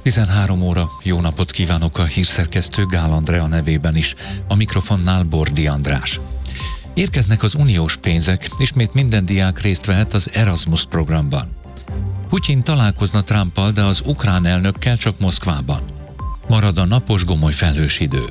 13 óra, jó napot kívánok a hírszerkesztő Gál Andrea nevében is, a mikrofonnál Bordi András. Érkeznek az uniós pénzek, ismét minden diák részt vehet az Erasmus programban. Putyin találkozna Trumpal, de az ukrán elnökkel csak Moszkvában. Marad a napos, gomoly felhős idő.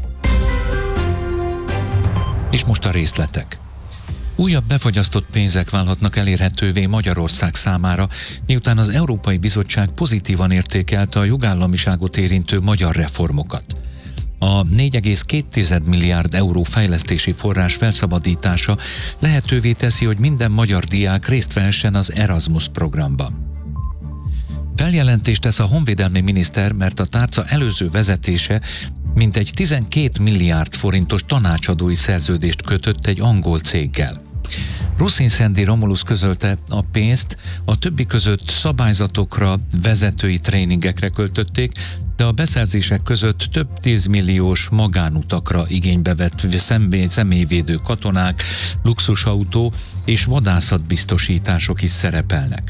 És most a részletek. Újabb befagyasztott pénzek válhatnak elérhetővé Magyarország számára, miután az Európai Bizottság pozitívan értékelte a jogállamiságot érintő magyar reformokat. A 4,2 milliárd euró fejlesztési forrás felszabadítása lehetővé teszi, hogy minden magyar diák részt vehessen az Erasmus programban. Feljelentést tesz a honvédelmi miniszter, mert a tárca előző vezetése mintegy 12 milliárd forintos tanácsadói szerződést kötött egy angol céggel. Ruszin Szendi Romulus közölte, a pénzt a többi között szabályzatokra, vezetői tréningekre költötték, de a beszerzések között több 10 milliós magánutakra igénybe vett személyvédő katonák, luxusautó és vadászatbiztosítások is szerepelnek.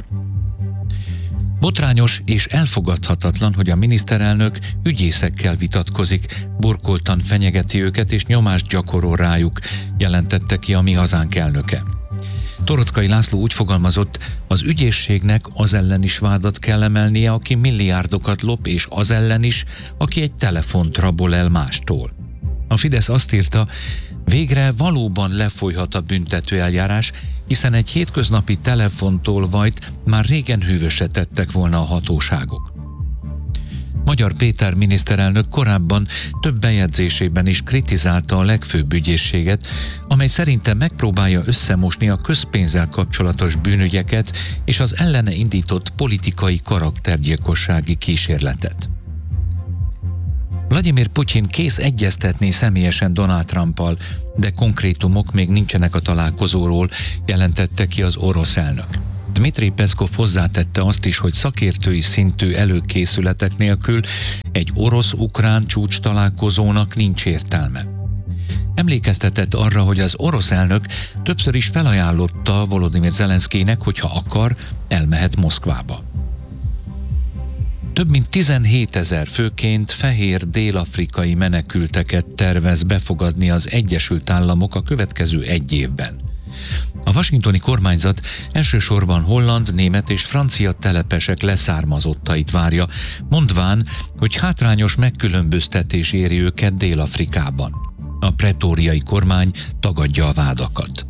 Botrányos és elfogadhatatlan, hogy a miniszterelnök ügyészekkel vitatkozik, burkoltan fenyegeti őket és nyomást gyakorol rájuk, jelentette ki a Mi Hazánk elnöke. Torockai László úgy fogalmazott, az ügyészségnek az ellen is vádat kell emelnie, aki milliárdokat lop, és az ellen is, aki egy telefont rabol el mástól. A Fidesz azt írta, végre valóban lefolyhat a büntetőeljárás, hiszen egy hétköznapi telefontolvajt már régen hűvösre tettek volna a hatóságok. Magyar Péter miniszterelnök korábban több bejegyzésében is kritizálta a legfőbb ügyészséget, amely szerinte megpróbálja összemosni a közpénzzel kapcsolatos bűnügyeket és az ellene indított politikai karaktergyilkossági kísérletet. Vladimir Putyin kész egyeztetni személyesen Donald Trumpal, de konkrétumok még nincsenek a találkozóról, jelentette ki az orosz elnök. Dmitri Peszkov hozzátette azt is, hogy szakértői szintű előkészületek nélkül egy orosz-ukrán csúcs találkozónak nincs értelme. Emlékeztetett arra, hogy az orosz elnök többször is felajánlotta Volodymyr Zelenszkijnek, hogy ha akar, elmehet Moszkvába. Több mint 17 000 főként fehér dél-afrikai menekülteket tervez befogadni az Egyesült Államok a következő egy évben. A washingtoni kormányzat elsősorban holland, német és francia telepesek leszármazottait várja, mondván, hogy hátrányos megkülönböztetés éri őket Dél-Afrikában. A pretóriai kormány tagadja a vádakat.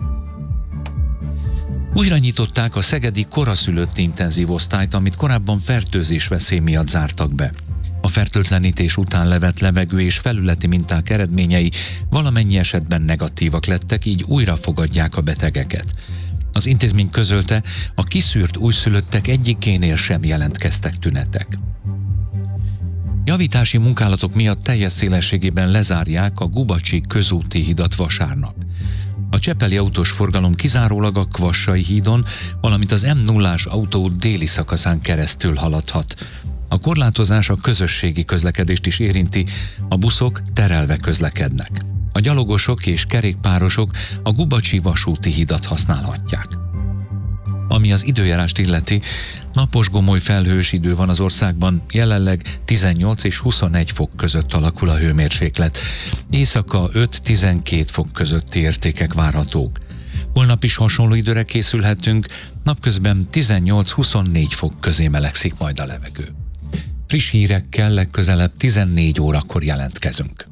Újra nyitották a szegedi koraszülött intenzív osztályt, amit korábban fertőzés veszély miatt zártak be. A fertőtlenítés után levett levegő és felületi minták eredményei valamennyi esetben negatívak lettek, így újra fogadják a betegeket. Az intézmény közölte, a kiszűrt újszülöttek egyikénél sem jelentkeztek tünetek. Javítási munkálatok miatt teljes szélességében lezárják a Gubacsi közúti hidat vasárnap. A csepeli autós forgalom kizárólag a Kvassai hídon, valamint az M0-ás autóút déli szakaszán keresztül haladhat. A korlátozás a közösségi közlekedést is érinti, a buszok terelve közlekednek. A gyalogosok és kerékpárosok a Gubacsi vasúti hidat használhatják. Ami az időjárást illeti, napos, gomoly felhős idő van az országban, jelenleg 18 és 21 fok között alakul a hőmérséklet. Éjszaka 5-12 fok közötti értékek várhatók. Holnap is hasonló időre készülhetünk, napközben 18-24 fok közé melegszik majd a levegő. Friss hírekkel legközelebb 14 órakor jelentkezünk.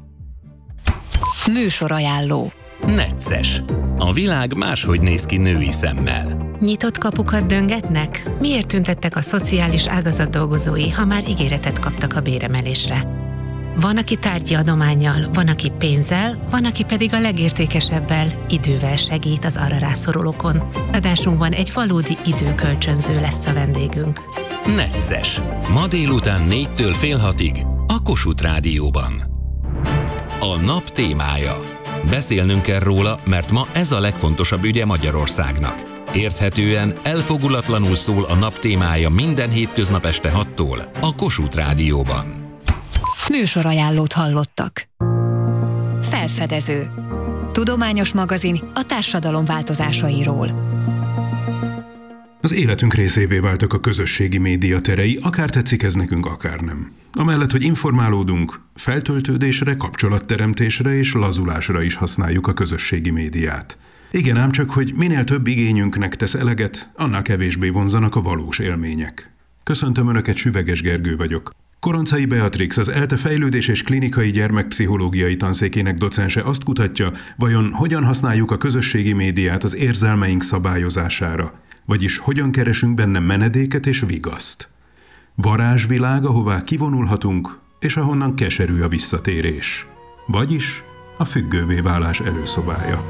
Műsorajánló. Necces. A világ máshogy néz ki női szemmel. Nyitott kapukat döngetnek? Miért tüntettek a szociális ágazat dolgozói, ha már ígéretet kaptak a béremelésre? Van, aki tárgyi adománnyal, van, aki pénzzel, van, aki pedig a legértékesebbel, idővel segít az arra rászorulókon. Adásunkban egy valódi időkölcsönző lesz a vendégünk. Necces. Ma délután 4-től fél 6-ig a Kossuth Rádióban. A nap témája. Beszélnünk kell róla, mert ma ez a legfontosabb ügye Magyarországnak. Érthetően, elfogulatlanul szól a nap témája minden hétköznap este 6-tól a Kossuth Rádióban. Műsorajánlót hallottak. Felfedező. Tudományos magazin a társadalom változásairól. Az életünk részévé váltak a közösségi média terei, akár tetszik ez nekünk, akár nem. Amellett, hogy informálódunk, feltöltődésre, kapcsolatteremtésre és lazulásra is használjuk a közösségi médiát. Igen, ám csak, hogy minél több igényünknek tesz eleget, annál kevésbé vonzanak a valós élmények. Köszöntöm Önöket, Süveges Gergő vagyok. Koroncai Beatrix, az ELTE fejlődés és klinikai gyermekpszichológiai tanszékének docense azt kutatja, vajon hogyan használjuk a közösségi médiát az érzelmeink szabályozására, vagyis hogyan keresünk benne menedéket és vigaszt. Varázsvilág, ahová kivonulhatunk, és ahonnan keserű a visszatérés. Vagyis a függővé válás előszobája.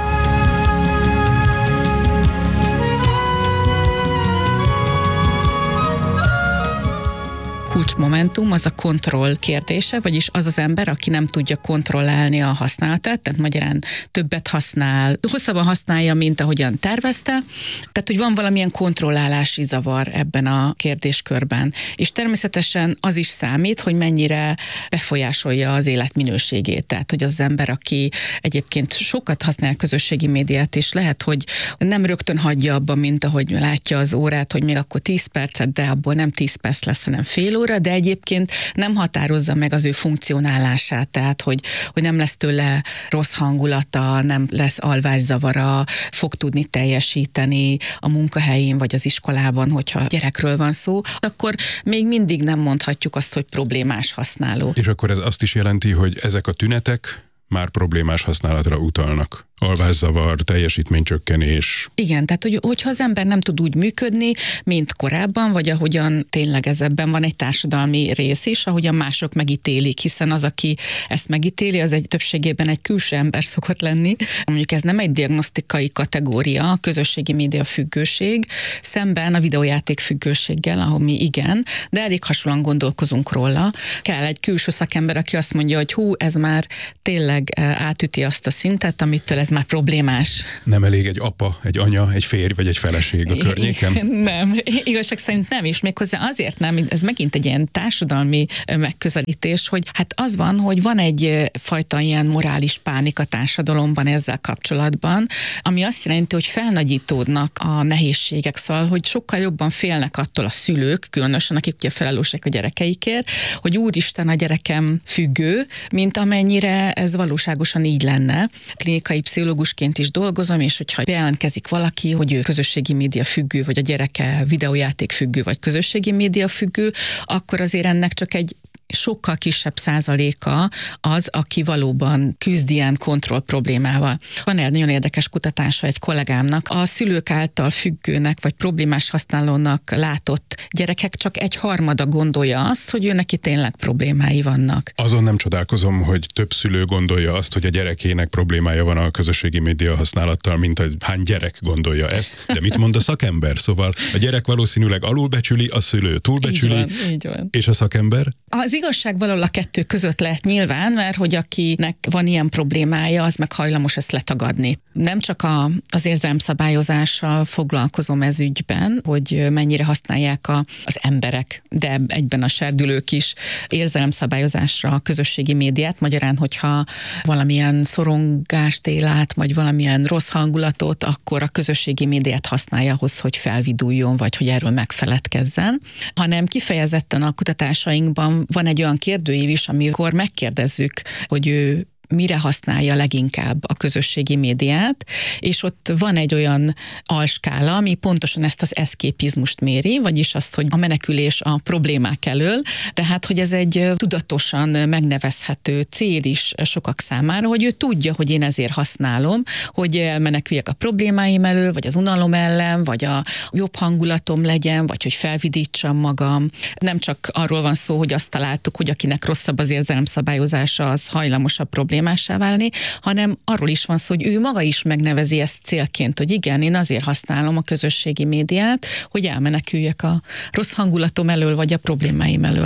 Kulcsmomentum az a kontroll kérdése, vagyis az az ember, aki nem tudja kontrollálni a használatát, tehát magyarán többet használ, hosszabban használja, mint ahogyan tervezte, tehát hogy van valamilyen kontrollálási zavar ebben a kérdéskörben. És természetesen az is számít, hogy mennyire befolyásolja az életminőségét. Tehát, hogy az ember, aki egyébként sokat használ közösségi médiát, és lehet, hogy nem rögtön hagyja abba, mint ahogy látja az órát, hogy még akkor 10 percet, de abból nem 10 perc lesz, hanem fél óra, de egyébként nem határozza meg az ő funkcionálását, tehát hogy nem lesz tőle rossz hangulata, nem lesz alvászavara, fog tudni teljesíteni a munkahelyén vagy az iskolában, hogyha gyerekről van szó, akkor még mindig nem mondhatjuk azt, hogy problémás használó. És akkor ez azt is jelenti, hogy ezek a tünetek már problémás használatra utalnak. Alvászavar, teljesítménycsökkenés. Igen, tehát hogyha az ember nem tud úgy működni, mint korábban, vagy ahogyan tényleg ebben van egy társadalmi rész is, ahogyan mások megítélik, hiszen az, aki ezt megítéli, az egy többségében egy külső ember szokott lenni. Mondjuk ez nem egy diagnosztikai kategória, a közösségi média függőség, szemben a videójáték függőséggel, ahol mi igen, de elég hasonlóan gondolkozunk róla. Kell egy külső szakember, aki azt mondja, hogy ez már tényleg átüti azt a szintet, amitől ez már problémás. Nem elég egy apa, egy anya, egy férj vagy egy feleség a környéken? Nem, igazság szerint nem, és méghozzá azért nem, ez megint egy ilyen társadalmi megközelítés, hogy hát az van, hogy van egy fajta ilyen morális pánik a társadalomban ezzel kapcsolatban, ami azt jelenti, hogy felnagyítódnak a nehézségek, szóval, hogy sokkal jobban félnek attól a szülők, különösen akik ugye felelősek a gyerekeikért, hogy úristen, a gyerekem függő, mint amennyire ez valóságosan így lenne. Klinikai pszichológusként is dolgozom, és hogyha jelentkezik valaki, hogy ő közösségi média függő, vagy a gyereke videójáték függő, vagy közösségi média függő, akkor azért ennek csak egy sokkal kisebb százaléka az, aki valóban küzd ilyen kontroll problémával. Van egy nagyon érdekes kutatása egy kollégámnak. A szülők által függőnek vagy problémás használónak látott gyerekek csak 1/3 gondolja azt, hogy ő neki tényleg problémái vannak. Azon nem csodálkozom, hogy több szülő gondolja azt, hogy a gyerekének problémája van a közösségi média használattal, mint hogy hány gyerek gondolja ezt. De mit mond a szakember? Szóval a gyerek valószínűleg alulbecsüli, a szülő túlbecsüli, így van. És a szakember? Az igazság valahol a kettő között lehet nyilván, mert hogy akinek van ilyen problémája, az meg hajlamos ezt letagadni. Nem csak az érzelemszabályozással foglalkozom ez ügyben, hogy mennyire használják az emberek, de egyben a serdülők is érzelemszabályozásra a közösségi médiát. Magyarán, hogyha valamilyen szorongást él át, vagy valamilyen rossz hangulatot, akkor a közösségi médiát használja ahhoz, hogy felviduljon, vagy hogy erről megfeledkezzen. Hanem kifejezetten a kutatásainkban van egy olyan kérdőív is, amikor megkérdezzük, hogy ő mire használja leginkább a közösségi médiát, és ott van egy olyan alskála, ami pontosan ezt az eszképizmust méri, vagyis azt, hogy a menekülés a problémák elől, tehát, hogy ez egy tudatosan megnevezhető cél is sokak számára, hogy ő tudja, hogy én ezért használom, hogy elmeneküljek a problémáim elől, vagy az unalom ellen, vagy a jobb hangulatom legyen, vagy hogy felvidítsam magam. Nem csak arról van szó, hogy azt találtuk, hogy akinek rosszabb az érzelemszabályozása, az hajlamosabb problémásá válni, hanem arról is van szó, hogy ő maga is megnevezi ezt célként, hogy igen, én azért használom a közösségi médiát, hogy elmeneküljek a rossz hangulatom elől, vagy a problémáim elől.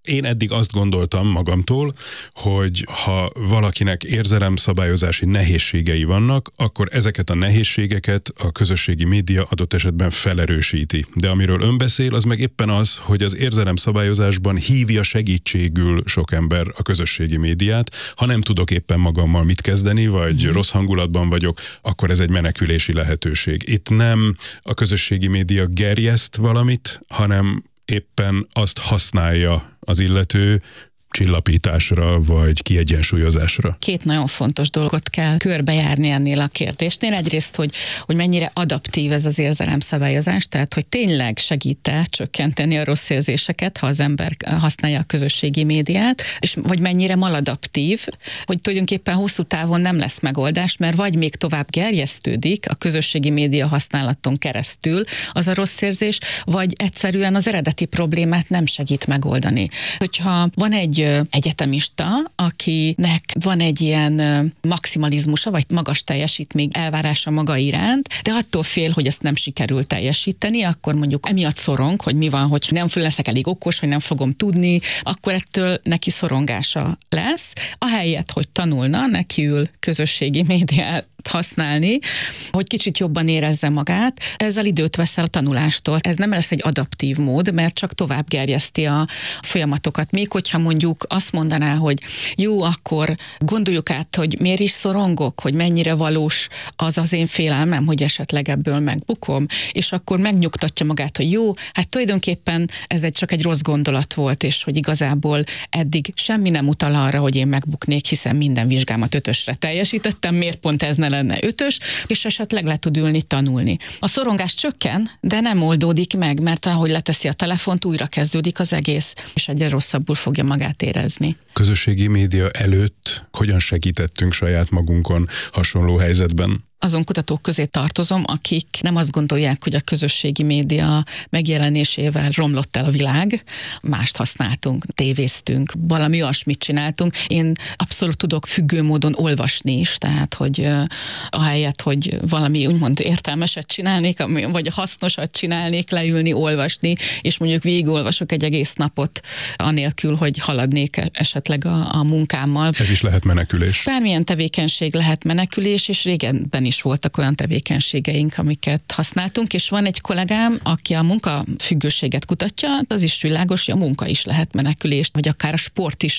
Én eddig azt gondoltam magamtól, hogy ha valakinek érzelemszabályozási nehézségei vannak, akkor ezeket a nehézségeket a közösségi média adott esetben felerősíti. De amiről ön beszél, az meg éppen az, hogy az érzelemszabályozásban hívja segítségül sok ember a közösségi médiát. Ha nem tudok éppen magammal mit kezdeni, vagy rossz hangulatban vagyok, akkor ez egy menekülési lehetőség. Itt nem a közösségi média gerjeszt valamit, hanem éppen azt használja az illető csillapításra vagy kiegyensúlyozásra. Két nagyon fontos dolgot kell körbejárni ennél a kérdésnél. Egyrészt, hogy mennyire adaptív ez az érzelemszabályozás, tehát hogy tényleg segít-e csökkenteni a rossz érzéseket, ha az ember használja a közösségi médiát, és vagy mennyire maladaptív, hogy tulajdonképpen hosszú távon nem lesz megoldás, mert vagy még tovább gerjesztődik a közösségi média használaton keresztül az a rossz érzés, vagy egyszerűen az eredeti problémát nem segít megoldani. Hogyha van egy egyetemista, akinek van egy ilyen maximalizmusa, vagy magas teljesítmény elvárása maga iránt, de attól fél, hogy ezt nem sikerül teljesíteni, akkor mondjuk emiatt szorong, hogy mi van, hogy nem leszek elég okos, vagy nem fogom tudni, akkor ettől neki szorongása lesz. Ahelyett, hogy tanulna, nekiül közösségi médiát használni, hogy kicsit jobban érezze magát, ezzel időt vesz el a tanulástól. Ez nem lesz egy adaptív mód, mert csak tovább gerjeszti a folyamatokat. Még hogyha mondjuk azt mondaná, hogy jó, akkor gondoljuk át, hogy miért is szorongok, hogy mennyire valós az én félelmem, hogy esetleg ebből megbukom, és akkor megnyugtatja magát, hogy jó, hát tulajdonképpen ez csak egy rossz gondolat volt, és hogy igazából eddig semmi nem utal arra, hogy én megbuknék, hiszen minden vizsgámat 5-ösre teljesítettem, miért pont ez ne lenne 5-ös, és esetleg le tud ülni, tanulni. A szorongás csökken, de nem oldódik meg, mert ahogy leteszi a telefont, újra kezdődik az egész, és egyre rosszabbul fogja magát érezni. Közösségi média előtt hogyan segítettünk saját magunkon hasonló helyzetben? Azon kutatók közé tartozom, akik nem azt gondolják, hogy a közösségi média megjelenésével romlott el a világ, mást használtunk, tévéztünk, valami olyasmit csináltunk. Én abszolút tudok függő módon olvasni is, tehát hogy ahelyett, hogy valami úgymond értelmeset csinálnék, vagy hasznosat csinálnék, leülni, olvasni, és mondjuk végigolvasok egy egész napot, anélkül, hogy haladnék esetleg a munkámmal. Ez is lehet menekülés. Bármilyen tevékenység lehet menekülés, és régenben is voltak olyan tevékenységeink, amiket használtunk, és van egy kollégám, aki a munkafüggőséget kutatja, az is világos, hogy a munka is lehet menekülés, vagy akár a sport is